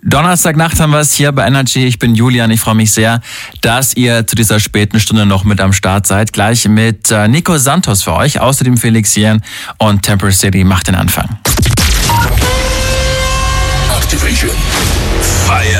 Donnerstagnacht haben wir es hier bei Energy. Ich bin Julian. Ich freue mich sehr, dass ihr zu dieser späten Stunde noch mit am Start seid. Gleich mit Nico Santos für euch. Außerdem Felix Jähn und Temper City macht den Anfang. Activation. Fire.